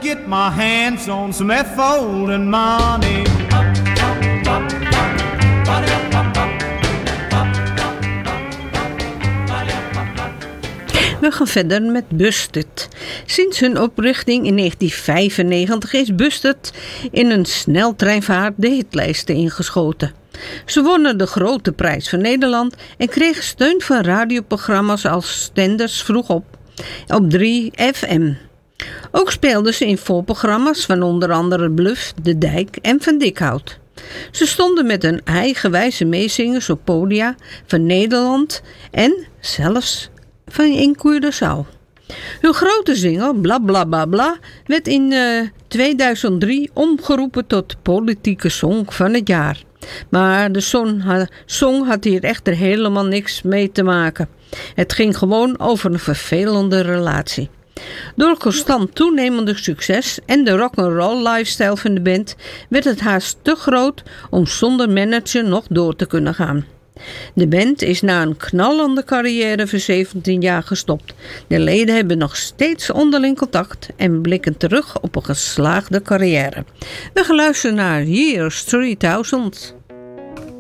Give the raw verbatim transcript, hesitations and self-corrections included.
get my hands on some F-folding money. We gaan verder met Busted. Sinds hun oprichting in negentien vijfennegentig is Busted in een sneltreinvaart de hitlijsten ingeschoten. Ze wonnen de Grote Prijs van Nederland en kregen steun van radioprogramma's als Stenders Vroeg Op op drie F M. Ook speelden ze in voorprogramma's van onder andere Bluff, De Dijk en Van Dikhout. Ze stonden met hun eigenwijze meezingers op podia van Nederland en zelfs van in Curaçao. Hun grote single, Bla Bla Bla Bla, werd in uh, tweeduizend drie omgeroepen tot politieke song van het jaar. Maar de song, ha, song had hier echter helemaal niks mee te maken. Het ging gewoon over een vervelende relatie. Door constant toenemende succes en de rock'n'roll lifestyle van de band werd het haast te groot om zonder manager nog door te kunnen gaan. De band is na een knallende carrière van zeventien jaar gestopt. De leden hebben nog steeds onderling contact en blikken terug op een geslaagde carrière. We gaan luisteren naar Years tweeduizend.